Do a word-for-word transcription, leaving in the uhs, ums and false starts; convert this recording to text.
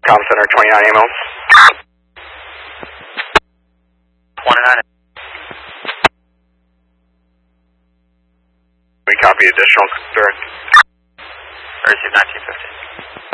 Com Center, twenty-nine ambulance. twenty-nine. We copy additional direct. Receive nineteen fifty.